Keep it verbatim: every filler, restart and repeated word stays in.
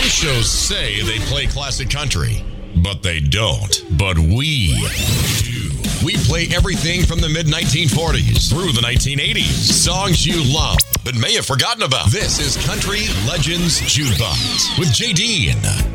shows say they play classic country, but they don't. But we do. We play everything from the mid nineteen forties through the nineteen eighties. Songs you love but may have forgotten about. This is Country Legends Jukebox with J D.